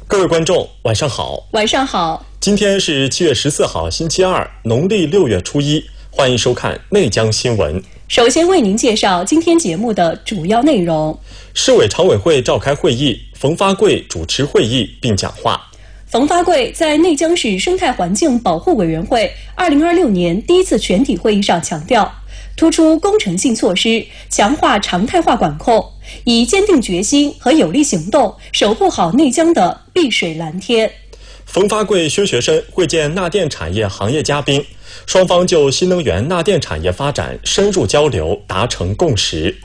各位观众，晚上好。 晚上好。 今天是7月14号，星期二，农历6月初1，欢迎收看内江新闻。 首先为您介绍今天节目的主要内容。 市委常委会召开会议，冯发贵主持会议并讲话。 冯发贵在内江市生态环境保护委员会2026年第一次全体会议上强调，突出工程性措施，强化常态化管控，以坚定决心和有力行动守护好内江的碧水蓝天。 冯发贵薛学深会见纳电产业行业嘉宾，双方就新能源纳电产业发展深入交流，达成共识。